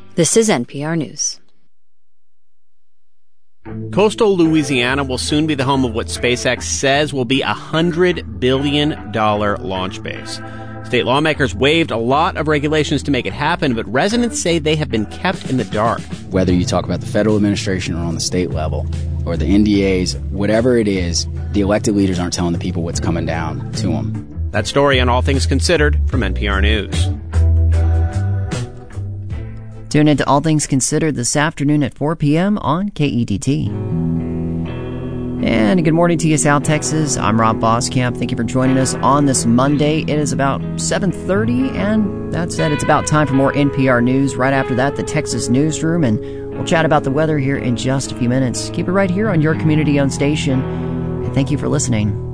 This is NPR News. Coastal Louisiana will soon be the home of what SpaceX says will be a $100 billion launch base. State lawmakers waived a lot of regulations to make it happen, but residents say they have been kept in the dark. Whether you talk about the federal administration or on the state level, or the NDAs, whatever it is, the elected leaders aren't telling the people what's coming down to them. That story on All Things Considered from NPR News. Tune in to All Things Considered this afternoon at 4 p.m. on KEDT. And good morning to you, South Texas. I'm Rob Boskamp. Thank you for joining us on this Monday. It is about 7:30, and that said, it's about time for more NPR News. Right after that, the Texas Newsroom, and we'll chat about the weather here in just a few minutes. Keep it right here on your community-owned station, and thank you for listening.